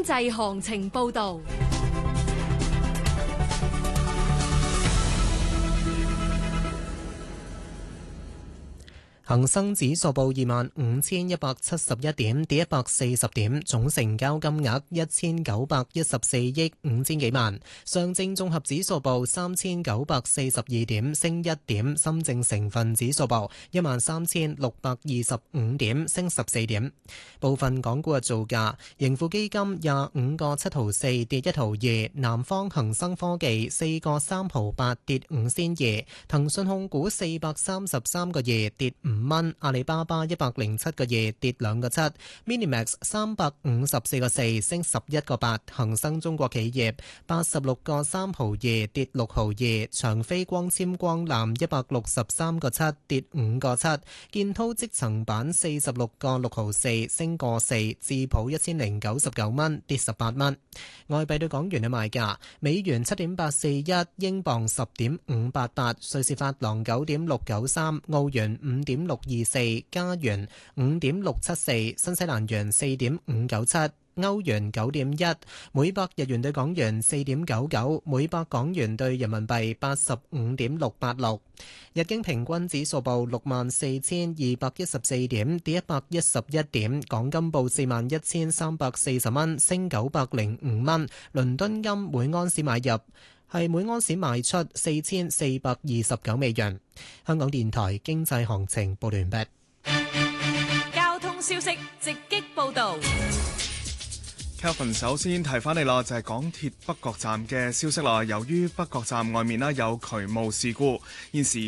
經濟行情報導。 恒生指數報25,171點，跌140點，總成交金額1914億5千幾萬。上證綜合指數報3942點，升1點。深證成分指數報13,625點，升14點。部分港股嘅造價：盈富基金25個7毫4，跌1毫2；南方恒生科技4個3毫8，跌5仙2；騰訊控股433個2，跌5蚊，阿里巴巴107個2，跌2個7，Minimax 354個4，升11個8，恒生中國企業86個3毫2，跌6毫2，長飛光纖光纜163個7，跌5個7，建滔積層板46個6毫4，升個4，智普1099蚊，跌18蚊。外幣對港元嘅賣價：美元7.841，英鎊10.588，瑞士法郎9.693，澳元5.624，加元5.674，新西蘭元4.597，歐元9.1，每百日元對港元4.99，每百港元對人民幣85.686。日經平均指數報64,214點，跌111點。港金報41,340蚊，升905蚊。倫敦金每安士買入係每安士賣出4,429美元。香港電台經濟行情報完畢。 交通消息直擊報導。 Kelvin 首先提翻你啦，就係港鐵北角站嘅消息啦。由於北角站外面有渠務事故，現時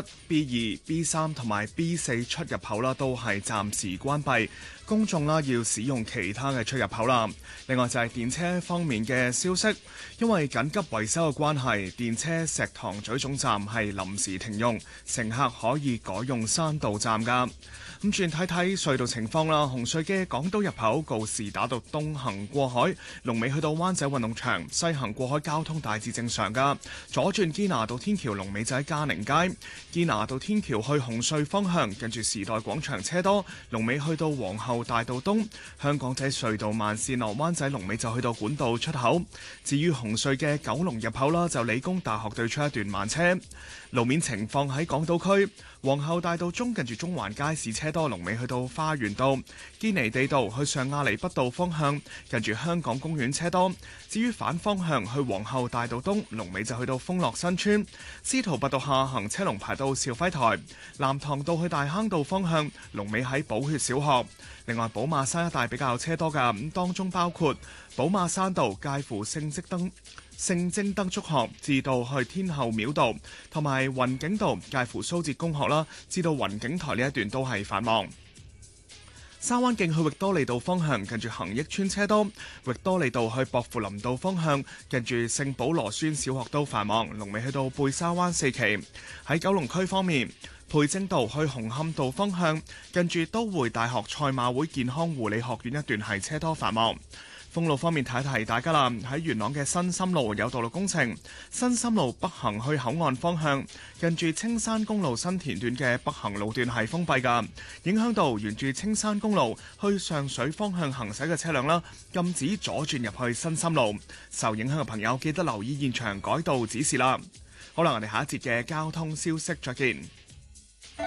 B1、B2、B3 同埋 B4 出入口啦都係暫時關閉，公眾啦要使用其他嘅出入口啦。另外就係電車方面嘅消息，因為緊急維修嘅關係，電車石塘咀總站係臨時停用，乘客可以改用山道站㗎。咁轉睇睇隧道情況啦，紅隧嘅港島入口告士打道東行過海，龍尾去到灣仔運動場；西行過海交通大致正常噶。左轉堅拿道天橋龍尾就喺嘉寧街，堅拿道天橋去紅隧方向，近住時代廣場車多，龍尾去到皇后大道東。香港仔隧道慢線落灣仔龍尾就去到管道出口。至於紅隧嘅九龍入口啦，就理工大學對出一段慢車。路面情況喺港島區，皇后大道中近住中環街市車多，龍尾去到花園道；堅尼地道去上亞厘畢道方向，近住香港公園車多。至於反方向去皇后大道東，龍尾就去到豐樂新村；司徒拔道下行車龍排到兆輝台；藍塘道去大坑道方向，龍尾喺寶血小學。另外，寶馬山一帶比較車多㗎，咁當中包括寶馬山道介乎聖貞德中學至到去天后廟道，同埋雲景道介乎蘇浙公學啦，至到雲景台呢一段都係繁忙。沙灣徑去域多利道方向，近住恒益村車多；域多利道去薄扶林道方向，近住聖保羅孫小學都繁忙，龍尾去到貝沙灣四期。喺九龍區方面，培正道去紅磡道方向，近住都會大學賽馬會健康護理學院一段係車多繁忙。封路方面提提大家啦，喺元朗嘅新深路有道路工程，新深路北行去口岸方向，近住青山公路新田段嘅北行路段係封閉㗎，影響到沿住青山公路去上水方向行駛嘅車輛啦，禁止左轉入去新深路。受影響嘅朋友記得留意現場改道指示啦。好啦，我哋下一節嘅交通消息再見。